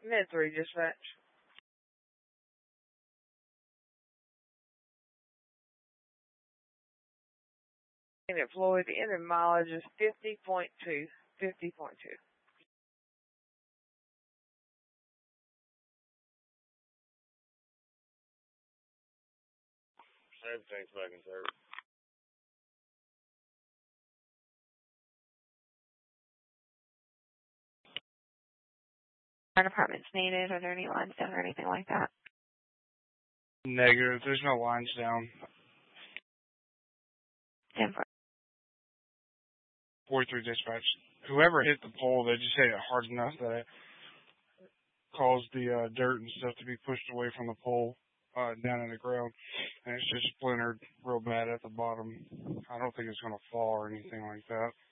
Mid 3 dispatch. Unit Floyd, the engine mileage is 50.2. 50.2. Everything's back in service. Fire department's needed. Are there any lines down or anything like that? Negative. There's no lines down. 10-4. 43 dispatch. Whoever hit the pole, they just hit it hard enough that it caused the dirt and stuff to be pushed away from the pole down in the ground. And it's just splintered real bad at the bottom. I don't think it's going to fall or anything like that.